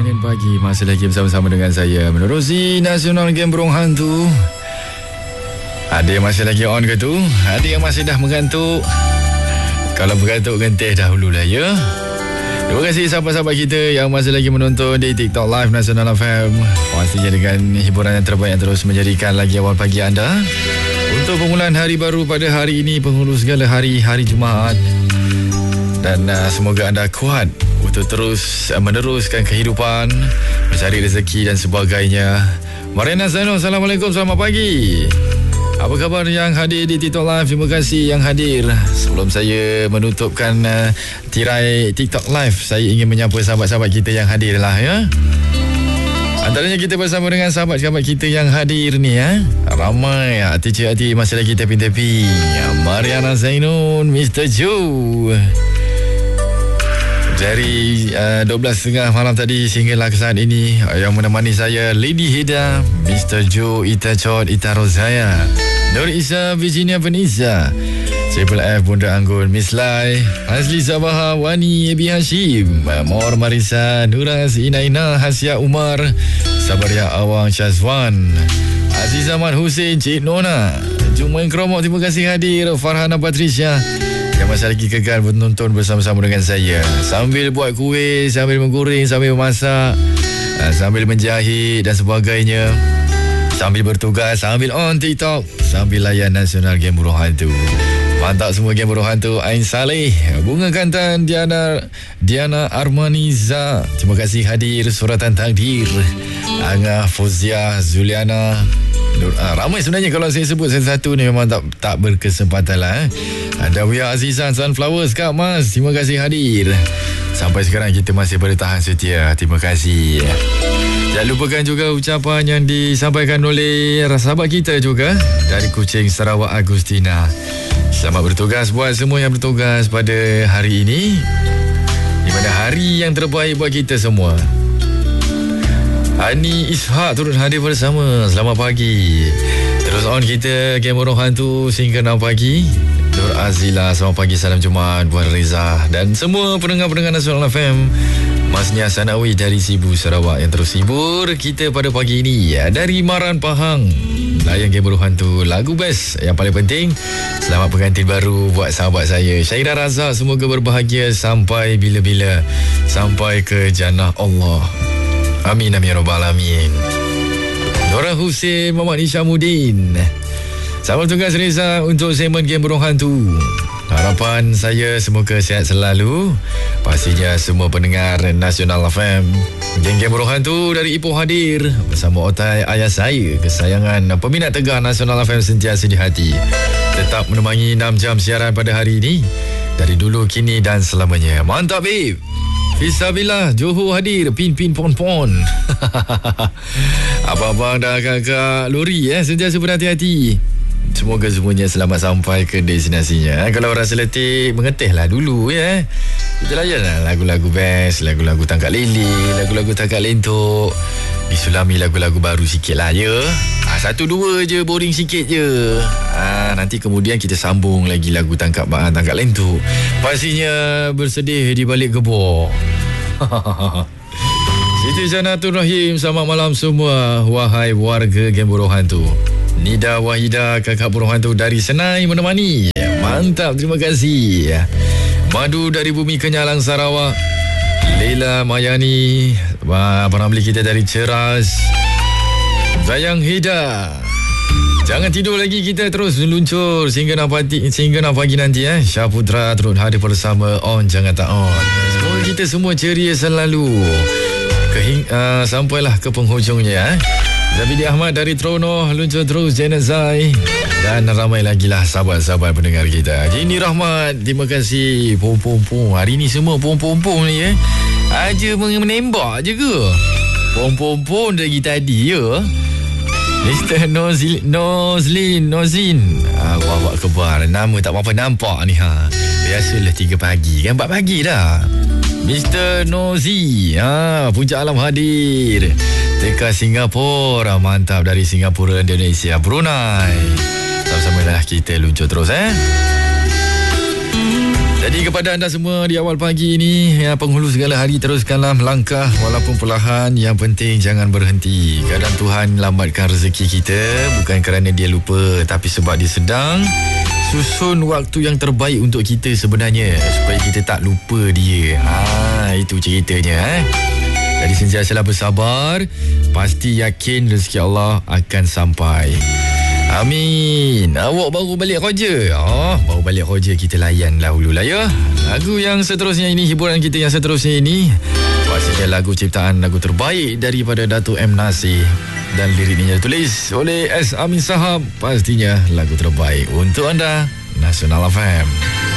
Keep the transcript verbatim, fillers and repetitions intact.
Senin pagi masih lagi bersama-sama dengan saya menerusi Nasional Game Burung Hantu. Ada yang masih lagi on ke tu? Ada yang masih dah mengantuk? Kalau mengantuk gentih dahululah ya. Terima kasih sahabat-sahabat kita yang masih lagi menonton di TikTok Live Nasional F M. Pastinya dengan hiburan yang terbaik yang terus menjadikan lagi awal pagi anda. Untuk permulaan hari baru pada hari ini, penghulu segala hari, hari Jumaat. Dan uh, semoga anda kuat untuk terus uh, meneruskan kehidupan, mencari rezeki dan sebagainya. Mariana Zainul, Assalamualaikum, selamat pagi. Apa khabar yang hadir di TikTok Live? Terima kasih yang hadir. Sebelum saya menutupkan uh, tirai TikTok Live, saya ingin menyapa sahabat-sahabat kita yang hadir lah ya. Antaranya kita bersama dengan sahabat-sahabat kita yang hadir ni ya. Ramai artis-artis masih lagi tepi-tepi. Mariana Zainul, Mister Joe. Dari uh, dua belas tiga puluh malam tadi sehinggalah ke saat ini, uh, yang menemani saya Lady Hida, Mister Joe, Ita Chot, Ita Rozaya, Nur Isa, Virginia Vanessa, Triple F, Bunda Anggun, Miss Lai, Azli Sabaha, Wani, Ebi Hashim, Mawar Marisa, Nuraz, Ina Ina, Hasya Umar, Sabaria Awang, Syazwan, Aziz Ahmad Hussein, Cik Nona, Jumain Kromok, terima kasih hadir, Farhana Patricia yang masih lagi kekal menonton bersama-sama dengan saya. Sambil buat kuih, sambil menggoreng, sambil memasak, sambil menjahit dan sebagainya. Sambil bertugas, sambil on TikTok, sambil layan Nasional Game Burung Hantu. Mantap semua Game Burung Hantu. Ain Saleh, Bunga Kantan, Diana Diana Armaniza, terima kasih hadir. Suratan Takdir, Angah Fuzia, Zuliana, Nur, ah, ramai sebenarnya kalau saya sebut satu-satu ni memang tak, tak berkesempatan lah eh. Ada Wia Azizan, Sunflowers, Kak Mas, terima kasih hadir. Sampai sekarang kita masih bertahan setia. Terima kasih. Jangan lupakan juga ucapan yang disampaikan oleh sahabat kita juga dari Kuching, Sarawak, Agustina. Selamat bertugas buat semua yang bertugas pada hari ini, di mana hari yang terbaik buat kita semua. Ani Ishak turut hadir bersama. Selamat pagi. Terus on kita Game Burung Hantu sehingga enam pagi. Nur Azila, selamat pagi, salam Jumaat buat Reza dan semua pendengar-pendengar Nasional F M. Masnya Sanawi dari Sibu, Sarawak yang terus hibur kita pada pagi ini ya. Dari Maran Pahang, layan Game Burung Hantu, lagu best. Yang paling penting, selamat pengantin baru buat sahabat saya Syairah Razak. Semoga berbahagia sampai bila-bila, sampai ke jannah Allah. Amin, amin, rabbal alamin. Nora Hussein, Muhammad Isyamuddin, selamat tugas Reza untuk segmen Game Burung Hantu. Harapan saya semoga sihat selalu. Pastinya semua pendengar Nasional F M. Geng Game Burung Hantu dari Ipoh hadir bersama otai ayah saya kesayangan, peminat tegar Nasional F M sentiasa di hati. Tetap menemani enam jam siaran pada hari ini, dari dulu, kini dan selamanya. Mantap babe. Fisabilillah, Johor hadir, pin-pin pon-pon. Abang-abang dan kakak lori eh, sentiasa berhati-hati. Semoga semuanya selamat sampai ke destinasinya. Kalau rasa letih, mengetihlah dulu ya. Kita layan lagu-lagu best, lagu-lagu tangkap lili, lagu-lagu tangkap lentok. Disulami lagu-lagu baru sikit lah ya. Ha, satu dua je, boring sikit je. Ha, nanti kemudian kita sambung lagi lagu tangkap tangkap lentok. Pastinya bersedih di balik gebor. Siti Janatul Rahim, selamat malam semua. Wahai warga Game Burung Hantu. Nida Wahida, kakak burung hantu dari Senai menemani. Mantap, terima kasih. Madu dari Bumi Kenyalang, Sarawak. Leila Mayani, penambah kita dari Ceras. Zayang Hida, jangan tidur lagi, kita terus meluncur sehingga enam pagi, sehingga enam pagi nanti eh. Syah Putra turut hadir bersama On Jangan Tak On. Semoga kita semua ceria selalu Kehing, uh, sampailah ke penghujungnya eh. Zabidi Ahmad dari Trono, luncur terus Janet Zai. Dan ramai lagi lah sahabat-sahabat pendengar kita. Jini Rahmat, terima kasih. Pom-pom-pom, hari ni semua pom-pom-pom ni eh. Aja menembak je ke? Pom-pom-pom dari tadi ya. Mister Nozil, Nozlin, Nozin. Allah Akbar, nama tak apa-apa nampak ni ha. Biasalah tiga pagi kan, empat pagi dah. Mister Nozi, ha, Puncak Alam hadir. T K Singapura, mantap dari Singapura, Indonesia, Brunei. Sama-sama lah kita luncur terus eh. Dan Jadi kepada anda semua di awal pagi ini, ya, penghulu segala hari, teruskanlah melangkah walaupun perlahan. Yang penting jangan berhenti. Kadang Tuhan lambatkan rezeki kita bukan kerana dia lupa, tapi sebab dia sedang susun waktu yang terbaik untuk kita sebenarnya, supaya kita tak lupa dia. Ha, itu ceritanya. Eh? Jadi sentiasalah bersabar. Pasti yakin rezeki Allah akan sampai. Amin. Awak baru balik kerja? Oh, baru balik kerja, kita layan lah dulu lah ya. Lagu yang seterusnya ini, hiburan kita yang seterusnya ini, pastinya lagu ciptaan, lagu terbaik daripada Datuk M. Nasir. Dan liriknya ditulis oleh S. Amin Sahab. Pastinya lagu terbaik untuk anda, Nasional F M.